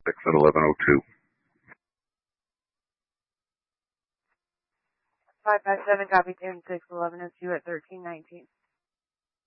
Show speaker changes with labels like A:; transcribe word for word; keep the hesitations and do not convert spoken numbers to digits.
A: six at eleven oh two.
B: five five seven, copy ten six, eleven oh two at thirteen nineteen.